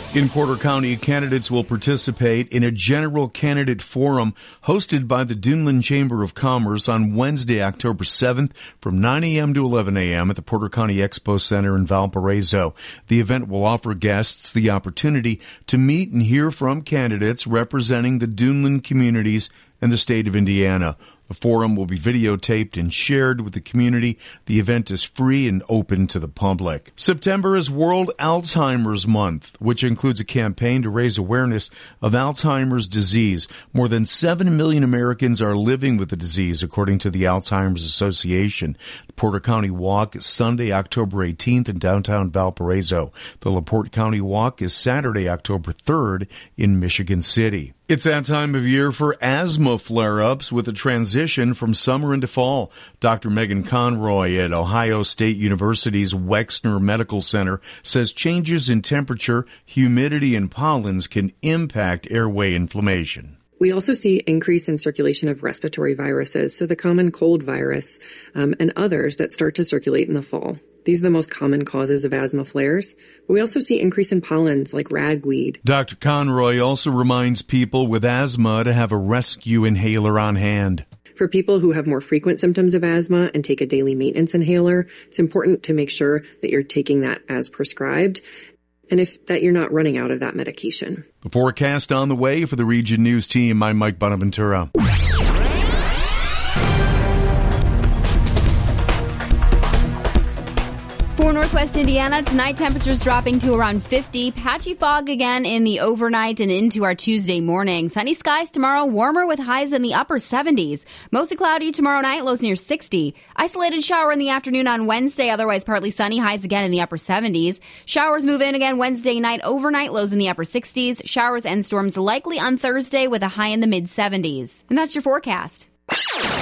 In Porter County, candidates will participate in a general candidate forum hosted by the Duneland Chamber of Commerce on Wednesday, October 7th from 9 a.m. to 11 a.m. at the Porter County Expo Center in Valparaiso. The event will offer guests the opportunity to meet and hear from candidates representing the Duneland communities and the state of Indiana. The forum will be videotaped and shared with the community. The event is free and open to the public. September is World Alzheimer's Month, which includes a campaign to raise awareness of Alzheimer's disease. More than 7 million Americans are living with the disease, according to the Alzheimer's Association. The Porter County Walk is Sunday, October 18th in downtown Valparaiso. The LaPorte County Walk is Saturday, October 3rd in Michigan City. It's that time of year for asthma flare-ups with a transition from summer into fall. Dr. Megan Conroy at Ohio State University's Wexner Medical Center says changes in temperature, humidity, and pollens can impact airway inflammation. We also see increase in circulation of respiratory viruses, so the common cold virus and others that start to circulate in the fall. These are the most common causes of asthma flares. But we also see increase in pollens like ragweed. Dr. Conroy also reminds people with asthma to have a rescue inhaler on hand. For people who have more frequent symptoms of asthma and take a daily maintenance inhaler, it's important to make sure that you're taking that as prescribed and that you're not running out of that medication. The forecast on the way for the Region News team. I'm Mike Bonaventura. For Northwest Indiana, tonight temperatures dropping to around 50. Patchy fog again in the overnight and into our Tuesday morning. Sunny skies tomorrow, warmer with highs in the upper 70s. Mostly cloudy tomorrow night, lows near 60. Isolated shower in the afternoon on Wednesday, otherwise partly sunny, highs again in the upper 70s. Showers move in again Wednesday night, overnight, lows in the upper 60s. Showers and storms likely on Thursday with a high in the mid 70s. And that's your forecast.